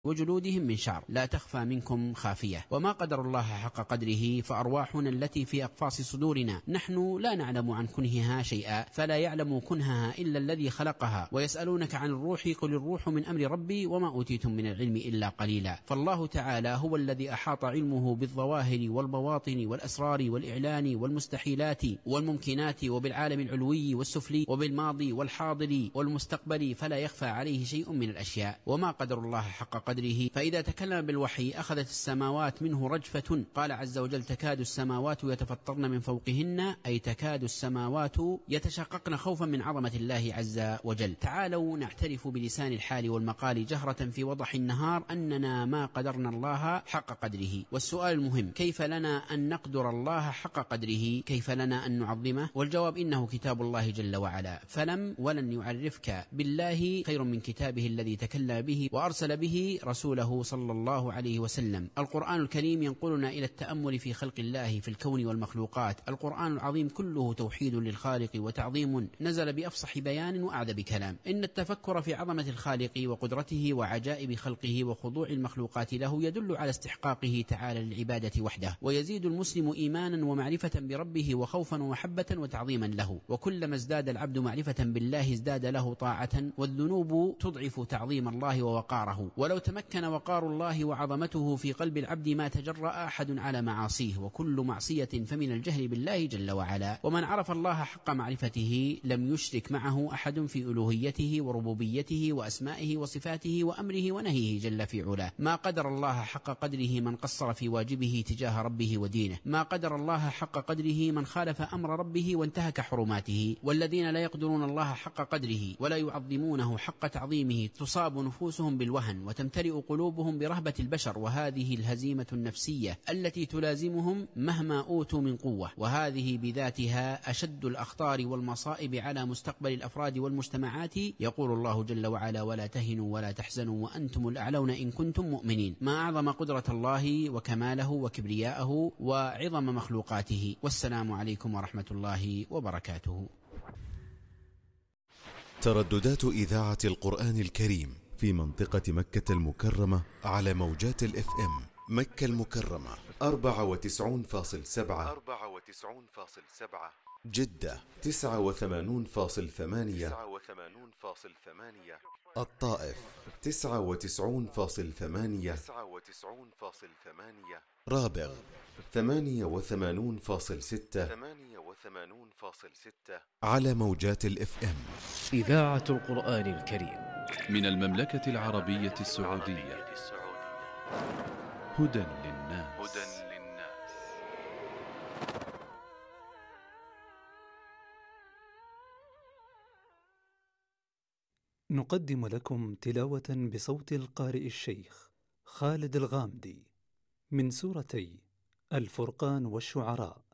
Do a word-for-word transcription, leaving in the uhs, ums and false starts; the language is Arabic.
وجلودهم من شعر لا تخفى منكم خافية. وما قدر الله حق قدره، فأرواحنا التي في أقفاص صدورنا نحن لا نعلم عن كنهها شيئا، فلا يعلم كنهها إلا الذي خلقها. ويسألونك عن الروح، قل الروح من أمر ربي وما أوتيتم من العلم إلا قليلا. فالله تعالى هو الذي أحاط علمه بالظواهر والبواطن والأسرار والإعلان والمستحيلات والممكنات، وبالعالم العلوي والسفلي، وبالماضي والحاضر والمستقبل، فلا يخفى عليه شيء من الأشياء. وما قدر الله حق قدره، فإذا تكلم بالوحي أخذت السماوات منه رجفة. قال عز وجل: تكاد السماوات يتفطرن من فوقهن، أي تكاد السماوات يتشققن خوفا من عظمة الله عز وجل. تعالوا نعترف بلسان الحال والمقال جهرة في وضح النهار أننا ما قدرنا الله حق قدره. والسؤال المهم: كيف لنا أن نقدر الله حق قدره؟ كيف لنا أن نعظمه؟ والجواب: إنه كتاب الله جل وعلا، فلم ولن يعرفك بالله خير من كتابه الذي تكلم به وأرسل به رسوله صلى الله عليه وسلم. القرآن الكريم ينقلنا إلى التأمل في خلق الله في الكون والمخلوقات. القرآن العظيم كله توحيد للخالق وتعظيم، نزل بأفصح بيان وأعذب كلام. إن التفكر في عظمة الخالق وقدرته وعجائب خلقه وخضوع المخلوقات له يدل على استحقاقه تعالى للعبادة وحده، ويزيد المسلم إيمانا ومعرفة بربه وخوفا ومحبة وتعظيما له. وكلما ازداد العبد معرفة بالله ازداد له طاعة، والذنوب تضعف تعظيم الله ووقاره. ولو تمكن وقار الله وعظمته في قلب العبد ما تجرأ أحد على معاصيه، وكل معصية فمن الجهل بالله جل وعلا. ومن عرف الله حق معرفته لم يشرك معه أحد في ألوهيته وربوبيته وأسمائه وصفاته وأمره ونهيه جل في علاه. ما قدر الله حق قدره من قصر في واجبه تجاه ربه ودينه. ما قدر الله حق قدره من خالف أمر ربه وانتهك حرماته. والذين لا يقدرون الله حق قدره ولا يعظمونه حق تعظيمه تصاب نفوسهم بالوهن وتمتلئ قلوبهم برهبة البشر، وهذه الهزيمة النفسية التي تلازمهم مهما أوتوا من قوة. وهذه بذاتها أشد الأخطار والمصائب على مستقبل الأفراد والمجتمعات. يقول الله جل وعلا: ولا تهنوا ولا تحزنوا وأنتم الأعلون إن كنتم مؤمنين. ما أعظم قدرة الله وكماله وكبرياءه وعظم مخلوقاته. والسلام عليكم ورحمة الله وبركاته. ترددات إذاعة القرآن الكريم في منطقة مكة المكرمة على موجات الاف ام مكة المكرمة أربعة وتسعين فاصل سبعة، أربعة وتسعين فاصل سبعة، جدة تسعة وثمانين فاصل ثمانية، تسعة وثمانين فاصل ثمانية، الطائف تسعة وتسعين فاصل ثمانية، تسعة وتسعين فاصل ثمانية، رابغ ثمانية وثمانين فاصل ستة، ثمانية وثمانين فاصل ستة على موجات الاف ام. إذاعة القرآن الكريم من المملكة العربية السعودية. هدى للناس. هدى للناس. نقدم لكم تلاوة بصوت القارئ الشيخ خالد الغامدي من سورتي الفرقان والشعراء،